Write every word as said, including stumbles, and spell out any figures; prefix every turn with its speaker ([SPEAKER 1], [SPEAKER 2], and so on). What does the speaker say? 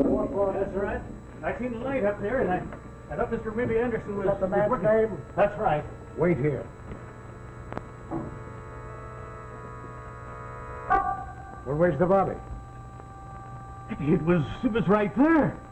[SPEAKER 1] fourth floor.
[SPEAKER 2] That's right. I seen the light up there, and I, I thought Mister Mibby Anderson was...
[SPEAKER 1] Is that the
[SPEAKER 2] was
[SPEAKER 1] man's
[SPEAKER 2] working.
[SPEAKER 1] name?
[SPEAKER 2] That's right.
[SPEAKER 3] Wait here. Well, where's the body?
[SPEAKER 2] It was, it was right there.